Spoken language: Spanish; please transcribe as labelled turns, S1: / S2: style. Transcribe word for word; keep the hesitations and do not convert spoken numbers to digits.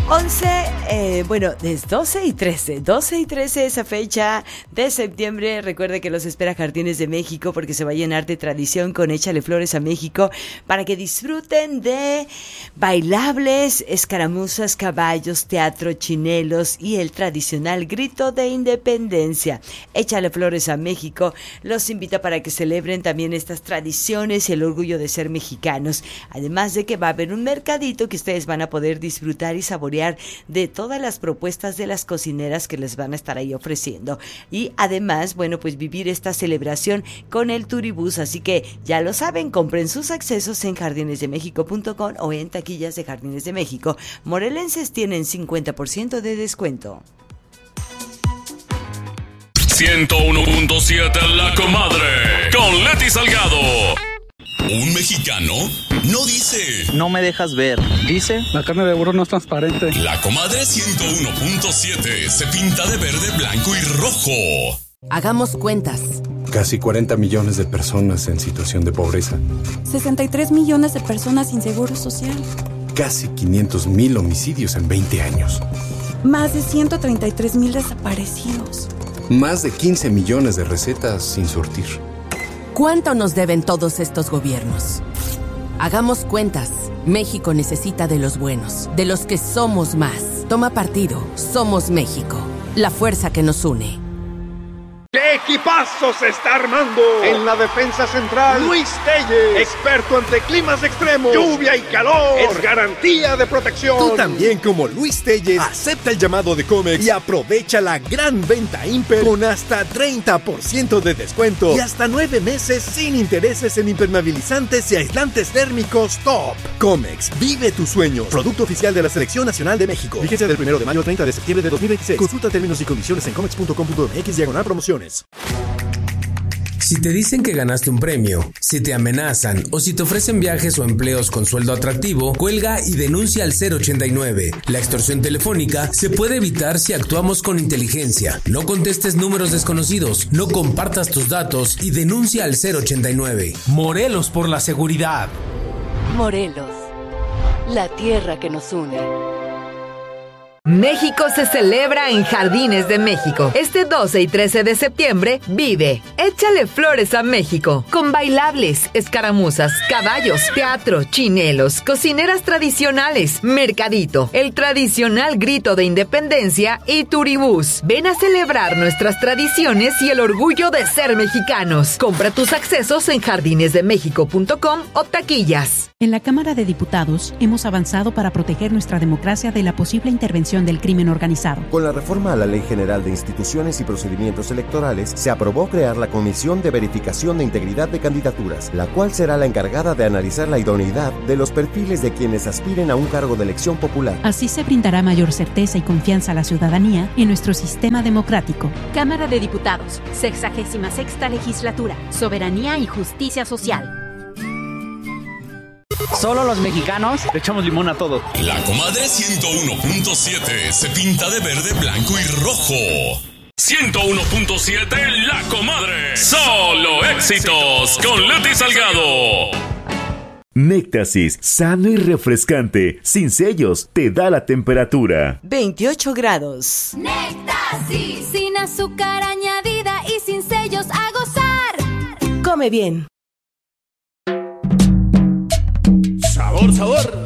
S1: once, eh, bueno, es doce y trece, doce y trece esa fecha de septiembre. Recuerde que los espera Jardines de México porque se va a llenar de tradición con Échale Flores a México para que disfruten de bailables, escaramuzas, caballos, teatro, chinelos y el tradicional grito de independencia. Échale Flores a México los invita para que celebren también estas tradiciones y el orgullo de ser mexicanos. Además de que va a haber un mercadito que ustedes van a poder disfrutar y saborear de todas las propuestas de las cocineras que les van a estar ahí ofreciendo. Y además, bueno, pues vivir esta celebración con el Turibús. Así que ya lo saben, compren sus accesos en jardines de méxico punto com o en taquillas de Jardines de México. Morelenses tienen cincuenta por ciento de descuento.
S2: ciento uno punto siete La Comadre con Leti Salgado. Un mexicano no dice
S3: no me dejas ver, dice
S4: la carne de burro no es transparente.
S2: La Comadre ciento uno punto siete se pinta de verde, blanco y rojo.
S5: Hagamos cuentas.
S6: Casi cuarenta millones de personas en situación de pobreza.
S7: sesenta y tres millones de personas sin seguro social.
S6: Casi quinientos mil homicidios en veinte años.
S7: Más de ciento treinta y tres mil desaparecidos.
S6: Más de quince millones de recetas sin surtir.
S5: ¿Cuánto nos deben todos estos gobiernos? Hagamos cuentas. México necesita de los buenos, de los que somos más. Toma partido. Somos México. La fuerza que nos une.
S8: ¡Qué equipazo se está armando! En la defensa central, Luis Telles, experto ante climas extremos, lluvia y calor, es garantía de protección.
S9: Tú también, como Luis Telles, acepta el llamado de Comex y aprovecha la gran venta Imper con hasta treinta por ciento de descuento y hasta nueve meses sin intereses en impermeabilizantes y aislantes térmicos top. Comex, vive tus sueños. Producto oficial de la Selección Nacional de México. Vigencia del primero de mayo al treinta de septiembre de dos mil veintiséis. Consulta términos y condiciones en comex punto com punto mx diagonal promociones.
S10: Si te dicen que ganaste un premio, si te amenazan o si te ofrecen viajes o empleos con sueldo atractivo, cuelga y denuncia al cero ochenta y nueve. La extorsión telefónica se puede evitar si actuamos con inteligencia. No contestes números desconocidos, no compartas tus datos y denuncia al cero ochenta y nueve. Morelos por la seguridad.
S11: Morelos, la tierra que nos une.
S12: México se celebra en Jardines de México. Este doce y trece de septiembre, vive Échale Flores a México, con bailables, escaramuzas, caballos, teatro, chinelos, cocineras tradicionales, mercadito, el tradicional grito de independencia y Turibús. Ven a celebrar nuestras tradiciones y el orgullo de ser mexicanos. Compra tus accesos en jardines de méxico punto com o taquillas.
S13: En la Cámara de Diputados hemos avanzado para proteger nuestra democracia de la posible intervención del crimen organizado.
S14: Con la reforma a la Ley General de Instituciones y Procedimientos Electorales, se aprobó crear la Comisión de Verificación de Integridad de Candidaturas, la cual será la encargada de analizar la idoneidad de los perfiles de quienes aspiren a un cargo de elección popular.
S13: Así se brindará mayor certeza y confianza a la ciudadanía en nuestro sistema democrático.
S15: Cámara de Diputados, sexagésima sexta legislatura, soberanía y justicia social.
S3: Solo los mexicanos le echamos limón a todo.
S2: La Comadre ciento uno punto siete se pinta de verde, blanco y rojo. ciento uno punto siete La Comadre. Solo éxitos con Leti Salgado.
S16: Néctasis, sano y refrescante, sin sellos, te da la temperatura.
S1: veintiocho grados.
S17: Néctasis, sin azúcar añadida y sin sellos, a gozar.
S1: Come bien.
S8: Sabor, sabor.